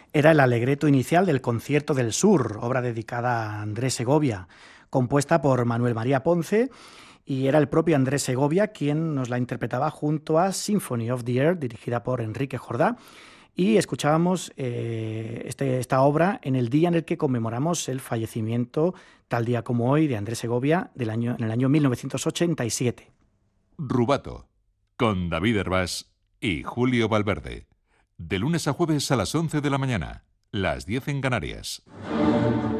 Era el alegreto inicial del Concierto del Sur, obra dedicada a Andrés Segovia, compuesta por Manuel María Ponce, y era el propio Andrés Segovia quien nos la interpretaba junto a Symphony of the Air, dirigida por Enrique Jordá. Y escuchábamos esta obra en el día en el que conmemoramos el fallecimiento, tal día como hoy, de Andrés Segovia en el año 1987. Rubato, con David Hervás y Julio Valverde. De lunes a jueves a las 11 de la mañana, las 10 en Canarias.